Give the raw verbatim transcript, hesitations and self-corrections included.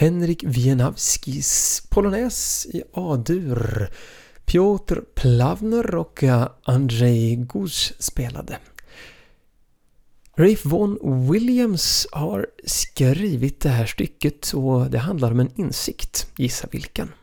Henrik Wieniawskis polonäs i A-dur. Piotr Plavner och Andrzej Guz spelade. Ralph Vaughan Williams har skrivit det här stycket och det handlar om en insikt. Gissa vilken?